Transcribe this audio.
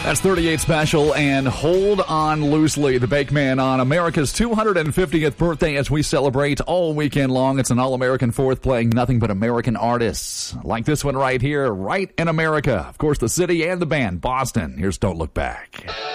That's 38 Special and Hold On Loosely, the Bakeman on America's 250th birthday as we celebrate all weekend long. It's an All-American Fourth playing nothing but American artists. Like this one right here, Right in America. Of course, the city and the band, Boston. Here's Don't Look Back.